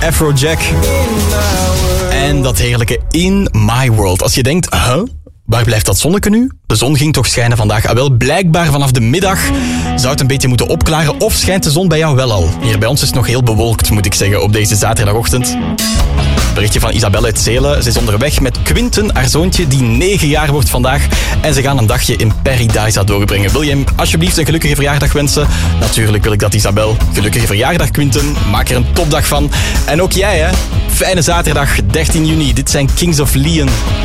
Afrojack. En dat heerlijke In My World. Als je denkt, waar blijft dat zonnetje nu? De zon ging toch schijnen vandaag. Wel, blijkbaar vanaf de middag zou het een beetje moeten opklaren. Of schijnt de zon bij jou wel al? Hier bij ons is het nog heel bewolkt, moet ik zeggen, op deze zaterdagochtend. Berichtje van Isabelle uit Zelen. Ze is onderweg met Quinten, haar zoontje, die 9 jaar wordt vandaag. En ze gaan een dagje in Paradise doorbrengen. Wil je hem alsjeblieft een gelukkige verjaardag wensen? Natuurlijk wil ik dat, Isabel. Gelukkige verjaardag, Quinten. Maak er een topdag van. En ook jij, hè? Fijne zaterdag, 13 juni. Dit zijn Kings of Leon.